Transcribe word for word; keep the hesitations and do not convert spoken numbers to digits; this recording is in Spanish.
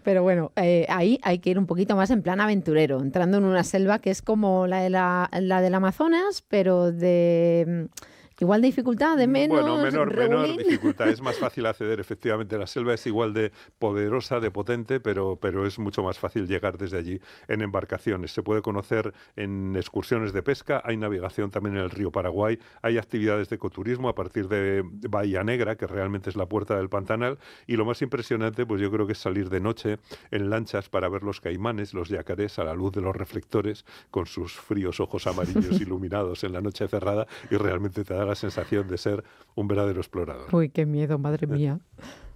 Pero bueno, eh, ahí hay que ir un poquito más en plan aventurero, entrando en una selva que es como la, de la, la del Amazonas, pero de mm, igual de dificultad, de Bueno, menos, menor, menor regulín. dificultad. Es más fácil acceder, efectivamente. La selva es igual de poderosa, de potente, pero, pero es mucho más fácil llegar desde allí en embarcaciones. Se puede conocer en excursiones de pesca, hay navegación también en el río Paraguay, hay actividades de ecoturismo a partir de Bahía Negra, que realmente es la puerta del Pantanal, y lo más impresionante, pues yo creo que es salir de noche en lanchas para ver los caimanes, los yacarés, a la luz de los reflectores, con sus fríos ojos amarillos iluminados en la noche cerrada, y realmente te da la sensación de ser un verdadero explorador. Uy, qué miedo, madre mía.